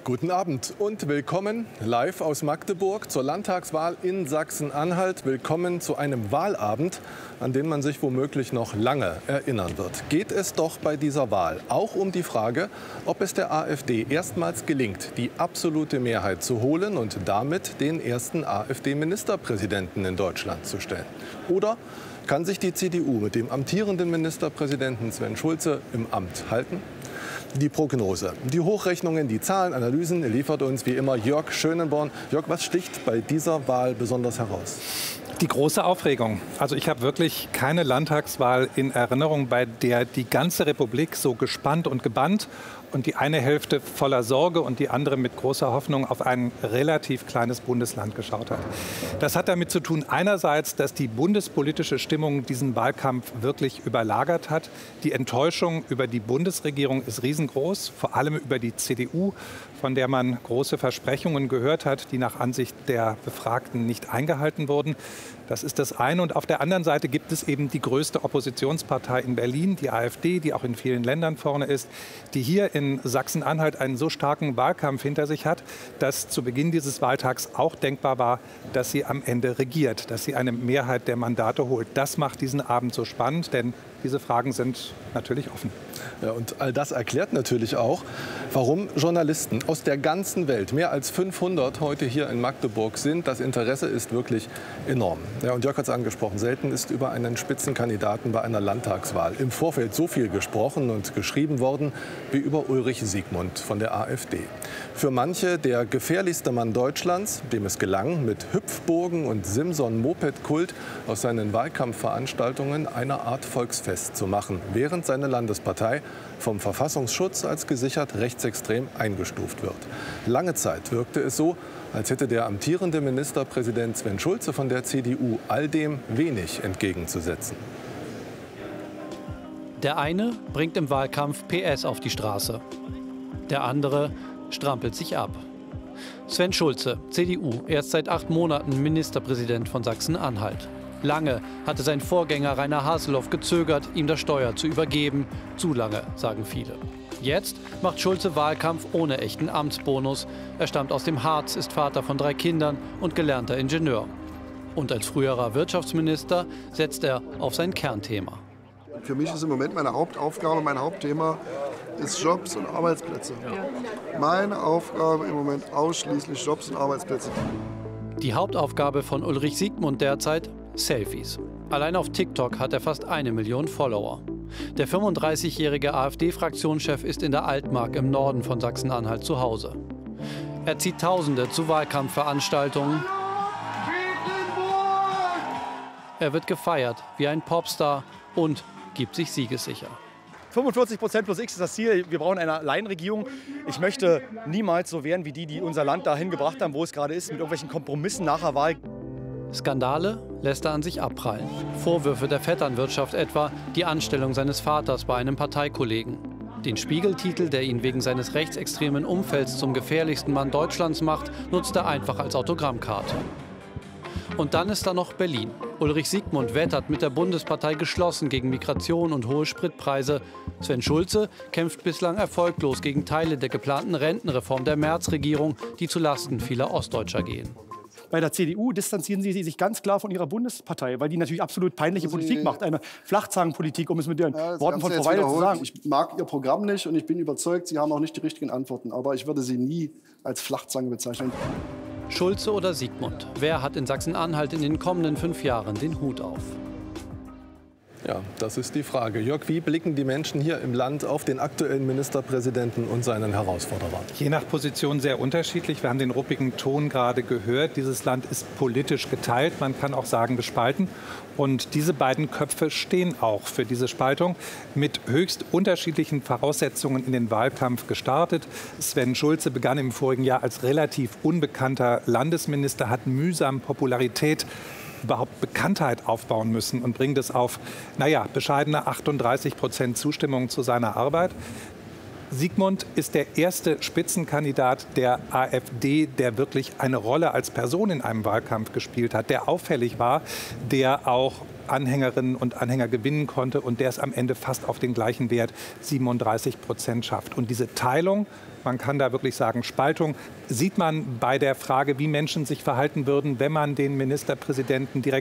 Guten Abend und willkommen live aus Magdeburg zur Landtagswahl in Sachsen-Anhalt. Willkommen zu einem Wahlabend, an den man sich womöglich noch lange erinnern wird. Geht es doch bei dieser Wahl auch um die Frage, ob es der AfD erstmals gelingt, die absolute Mehrheit zu holen und damit den ersten AfD-Ministerpräsidenten in Deutschland zu stellen? Oder kann sich die CDU mit dem amtierenden Ministerpräsidenten Sven Schulze im Amt halten? Die Prognose, die Hochrechnungen, die Zahlen, Analysen liefert uns wie immer Jörg Schönenborn. Jörg, was sticht bei dieser Wahl besonders heraus? Die große Aufregung. Also ich habe wirklich keine Landtagswahl in Erinnerung, bei der die ganze Republik so gespannt und gebannt und die eine Hälfte voller Sorge und die andere mit großer Hoffnung auf ein relativ kleines Bundesland geschaut hat. Das hat damit zu tun, einerseits, dass die bundespolitische Stimmung diesen Wahlkampf wirklich überlagert hat. Die Enttäuschung über die Bundesregierung ist riesengroß, vor allem über die CDU, von der man große Versprechungen gehört hat, die nach Ansicht der Befragten nicht eingehalten wurden. Das ist das eine. Und auf der anderen Seite gibt es eben die größte Oppositionspartei in Berlin, die AfD, die auch in vielen Ländern vorne ist, die hier in Sachsen-Anhalt einen so starken Wahlkampf hinter sich hat, dass zu Beginn dieses Wahltags auch denkbar war, dass sie am Ende regiert, dass sie eine Mehrheit der Mandate holt. Das macht diesen Abend so spannend, denn diese Fragen sind natürlich offen. Ja, und all das erklärt natürlich auch, warum Journalisten aus der ganzen Welt, mehr als 500 heute hier in Magdeburg sind. Das Interesse ist wirklich enorm. Ja, und Jörg hat es angesprochen, selten ist über einen Spitzenkandidaten bei einer Landtagswahl im Vorfeld so viel gesprochen und geschrieben worden wie über Ulrich Siegmund von der AfD. Für manche der gefährlichste Mann Deutschlands, dem es gelang, mit Hüpfburgen und Simson-Moped-Kult aus seinen Wahlkampfveranstaltungen eine Art Volksfest zu machen, während seine Landespartei vom Verfassungsschutz als gesichert rechtsextrem eingestuft wird. Lange Zeit wirkte es so, als hätte der amtierende Ministerpräsident Sven Schulze von der CDU all dem wenig entgegenzusetzen. Der eine bringt im Wahlkampf PS auf die Straße. Der andere strampelt sich ab. Sven Schulze, CDU, erst seit 8 Monaten Ministerpräsident von Sachsen-Anhalt. Lange hatte sein Vorgänger Rainer Haseloff gezögert, ihm das Steuer zu übergeben. Zu lange, sagen viele. Jetzt macht Schulze Wahlkampf ohne echten Amtsbonus. Er stammt aus dem Harz, ist Vater von 3 Kindern und gelernter Ingenieur. Und als früherer Wirtschaftsminister setzt er auf sein Kernthema. Für mich ist im Moment meine Hauptaufgabe, mein Hauptthema ist Jobs und Arbeitsplätze. Meine Aufgabe im Moment ausschließlich Jobs und Arbeitsplätze. Die Hauptaufgabe von Ulrich Siegmund derzeit? Selfies. Allein auf TikTok hat er fast 1 Million Follower. Der 35-jährige AfD-Fraktionschef ist in der Altmark im Norden von Sachsen-Anhalt zu Hause. Er zieht Tausende zu Wahlkampfveranstaltungen. Er wird gefeiert wie ein Popstar und gibt sich siegessicher. 45% plus X ist das Ziel. Wir brauchen eine Alleinregierung. Ich möchte niemals so werden wie die unser Land dahin gebracht haben, wo es gerade ist, mit irgendwelchen Kompromissen nach der Wahl. Skandale lässt er an sich abprallen. Vorwürfe der Vetternwirtschaft etwa, die Anstellung seines Vaters bei einem Parteikollegen. Den Spiegeltitel, der ihn wegen seines rechtsextremen Umfelds zum gefährlichsten Mann Deutschlands macht, nutzt er einfach als Autogrammkarte. Und dann ist da noch Berlin. Ulrich Siegmund wettert mit der Bundespartei geschlossen gegen Migration und hohe Spritpreise. Sven Schulze kämpft bislang erfolglos gegen Teile der geplanten Rentenreform der Merz-Regierung, die zulasten vieler Ostdeutscher gehen. Bei der CDU distanzieren sie sich ganz klar von ihrer Bundespartei, weil die natürlich absolut peinliche Politik macht. Eine Flachzangenpolitik, um es mit den Worten von Frau Weidel zu sagen. Ich mag Ihr Programm nicht und ich bin überzeugt, Sie haben auch nicht die richtigen Antworten. Aber ich würde Sie nie als Flachzange bezeichnen. Schulze oder Siegmund? Wer hat in Sachsen-Anhalt in den kommenden 5 Jahren den Hut auf? Ja, das ist die Frage. Jörg, wie blicken die Menschen hier im Land auf den aktuellen Ministerpräsidenten und seinen Herausforderer? Je nach Position sehr unterschiedlich. Wir haben den ruppigen Ton gerade gehört. Dieses Land ist politisch geteilt, man kann auch sagen gespalten. Und diese beiden Köpfe stehen auch für diese Spaltung mit höchst unterschiedlichen Voraussetzungen in den Wahlkampf gestartet. Sven Schulze begann im vorigen Jahr als relativ unbekannter Landesminister, hat mühsam Popularität, überhaupt Bekanntheit aufbauen müssen und bringt es auf, bescheidene 38% Zustimmung zu seiner Arbeit. Siegmund ist der erste Spitzenkandidat der AfD, der wirklich eine Rolle als Person in einem Wahlkampf gespielt hat, der auffällig war, der auch Anhängerinnen und Anhänger gewinnen konnte und der es am Ende fast auf den gleichen Wert 37% schafft. Und diese Teilung, man kann da wirklich sagen Spaltung, sieht man bei der Frage, wie Menschen sich verhalten würden, wenn man den Ministerpräsidenten direkt